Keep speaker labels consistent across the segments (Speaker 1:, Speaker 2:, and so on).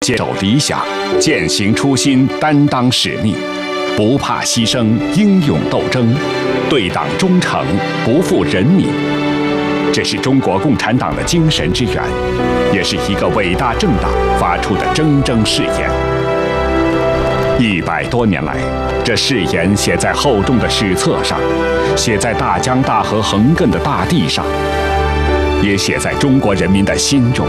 Speaker 1: 坚守理想，践行初心，担当使命，不怕牺牲，英勇斗争，对党忠诚，不负人民。这是中国共产党的精神之源，也是一个伟大政党发出的铮铮誓言。100多年来，这誓言写在厚重的史册上，写在大江大河横亘的大地上，也写在中国人民的心中。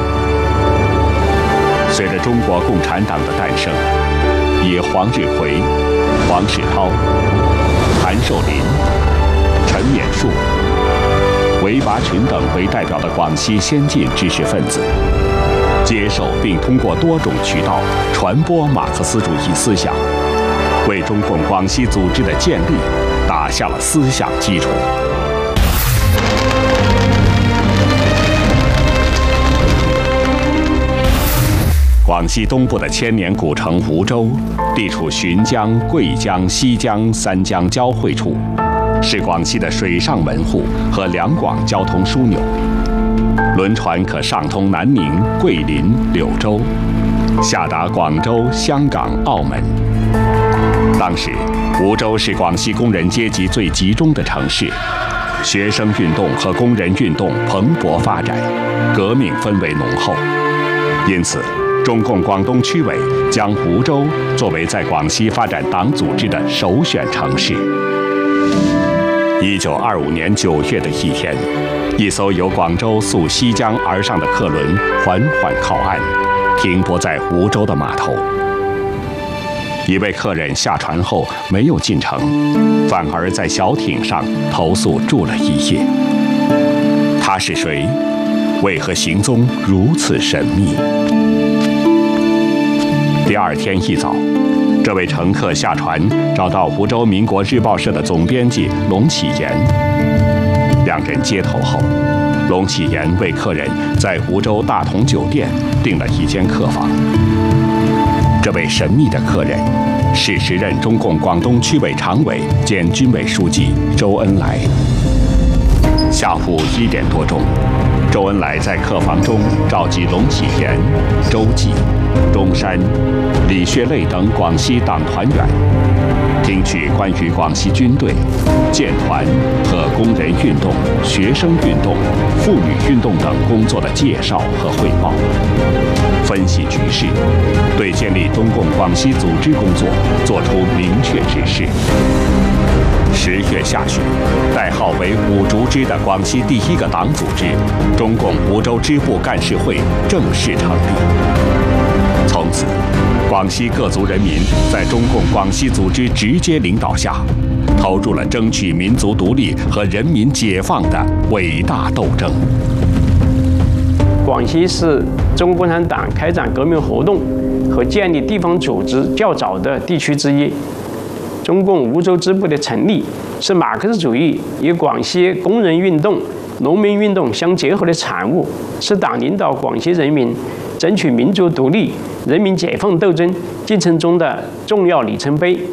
Speaker 1: 随着中国共产党的诞生，以黄日葵、黄世韬、韩寿林、陈勉树、韦拔群等为代表的广西先进知识分子，接受并通过多种渠道传播马克思主义思想，为中共广西组织的建立打下了思想基础。广西东部的千年古城梧州，地处浔江、贵江、西江三江交汇处，是广西的水上门户和两广交通枢纽。轮船可上通南宁、桂林、柳州，下达广州、香港、澳门。当时，梧州是广西工人阶级最集中的城市，学生运动和工人运动蓬勃发展，革命氛围浓厚，因此，中共广东区委将梧州作为在广西发展党组织的首选城市。1925年9月的一天，一艘由广州溯西江而上的客轮缓缓靠岸，停泊在梧州的码头。一位客人下船后没有进城，反而在小艇上投宿住了一夜。他是谁？为何行踪如此神秘？第二天一早，这位乘客下船，找到梧州民国日报社的总编辑龙启言。两人接头后，龙启言为客人在梧州大同酒店订了一间客房。这位神秘的客人是时任中共广东区委常委兼军委书记周恩来。下午1点多钟，周恩来在客房中召集龙启言、周济、中山、李学累等广西党团员，听取关于广西军队、建团和工人运动、学生运动、妇女运动等工作的介绍和汇报，分析局势，对建立中共广西组织工作作出明确指示。10月下旬，代号为五竹支的广西第一个党组织——中共梧州支部干事会正式成立。从此，广西各族人民在中共广西组织直接领导下，投入了争取民族独立和人民解放的伟大斗争。
Speaker 2: 广西是中国共产党开展革命活动和建立地方组织较早的地区之一。中共梧州支部的成立，是马克思主义与广西工人运动、农民运动相结合的产物，是党领导广西人民争取民族独立、人民解放斗争进程中的重要里程碑。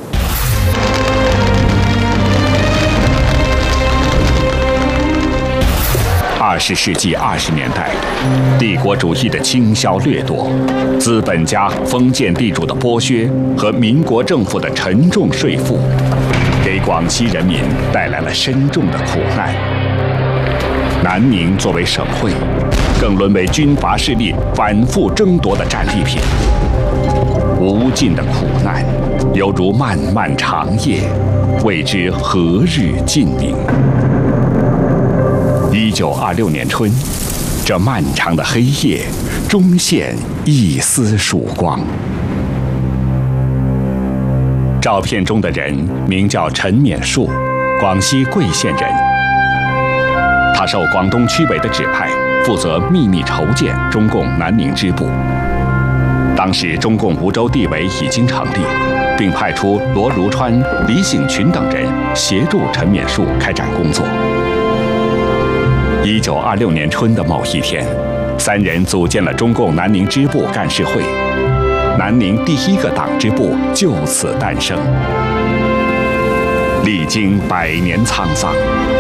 Speaker 1: 20世纪20年代，帝国主义的倾销掠夺，资本家、封建地主的剥削和民国政府的沉重税负，给广西人民带来了深重的苦难。南宁作为省会，更沦为军阀势力反复争夺的战利品。无尽的苦难，犹如漫漫长夜，未知何日尽明。1926年春，这漫长的黑夜终现一丝曙光。照片中的人名叫陈勉树，广西桂县人。他受广东区委的指派，负责秘密筹建中共南宁支部。当时中共梧州地委已经成立，并派出罗如川、李醒群等人协助陈勉树开展工作。1926年春的某一天，3人组建了中共南宁支部干事会，南宁第一个党支部就此诞生。历经100年沧桑，